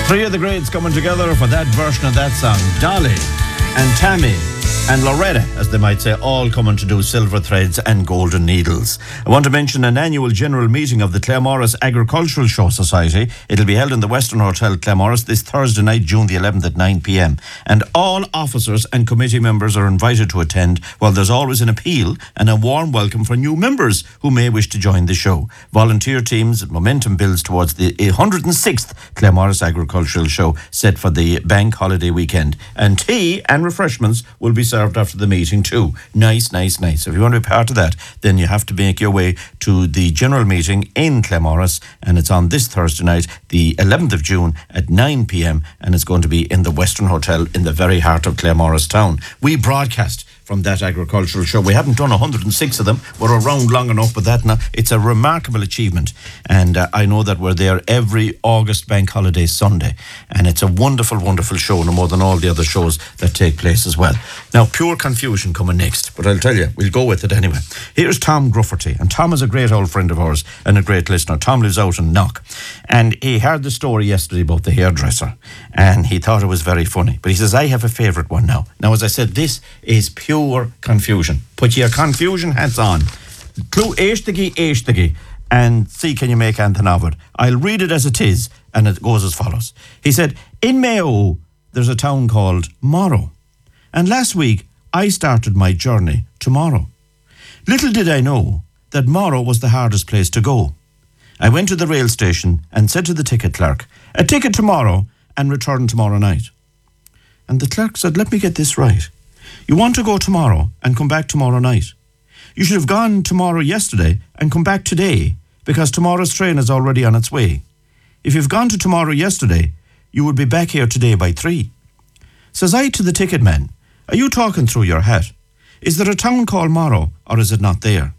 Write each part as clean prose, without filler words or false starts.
Three of the greats coming together for that version of that song. Dolly and Tammy and Loretta, as they might say, all coming to do Silver Threads and Golden Needles. I want to mention an annual general meeting of the Claremorris Agricultural Show Society. It'll be held in the Western Hotel, Claremorris, this Thursday night, June the 11th at 9 p.m. And all officers and committee members are invited to attend, while there's always an appeal and a warm welcome for new members who may wish to join the show. Volunteer teams and momentum builds towards the 106th Claremorris Agricultural Show, set for the bank holiday weekend. And tea and refreshments will be served after the meeting too. Nice. If you want to be part of that, then you have to make your way to the general meeting in Claremorris, and it's on this Thursday night, the 11th of June at 9 p.m, and it's going to be in the Western Hotel in the very heart of Claremorris town. We broadcast from that agricultural show. We haven't done 106 of them. We're around long enough with that now. It's a remarkable achievement, and I know that we're there every August bank holiday Sunday, and it's a wonderful show, no more than all the other shows that take place as well. Now, Pure Confusion coming next, but I'll tell you, we'll go with it anyway. Here's Tom Grufferty, and Tom is a great old friend of ours and a great listener. Tom lives out in Knock, and he heard the story yesterday about the hairdresser, and he thought it was very funny, but he says, I have a favourite one now. Now, as I said, this is Pure Confusion. Put your confusion hats on. Clue Eishtagi, and see can you make anything of it. I'll read it as it is, and it goes as follows. He said, in Mayo, there's a town called Morrow, and last week I started my journey to Morrow. Little did I know that Morrow was the hardest place to go. I went to the rail station and said to the ticket clerk, a ticket tomorrow and return tomorrow night. And the clerk said, let me get this right. You want to go tomorrow and come back tomorrow night. You should have gone tomorrow yesterday and come back today, because tomorrow's train is already on its way. If you've gone to tomorrow yesterday, you would be back here today by 3. Says I to the ticket man, are you talking through your hat? Is there a town called Morrow, or is it not there?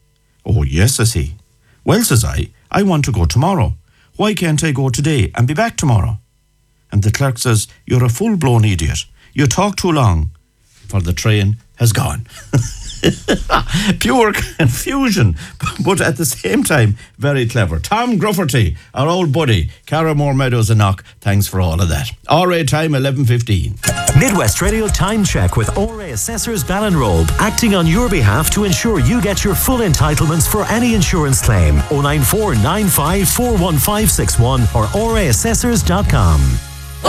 Oh yes, says he. Well, says I want to go tomorrow. Why can't I go today and be back tomorrow? And the clerk says, you're a full-blown idiot. You talk too long, for the train has gone. Pure confusion, but at the same time, very clever. Tom Grufferty, our old buddy, Carramore Meadows and Knock, thanks for all of that. RA time, 11:15. Midwest Radio Time Check with RA Assessors Ballinrobe, acting on your behalf to ensure you get your full entitlements for any insurance claim. 094 95 41561 or raassessors.com.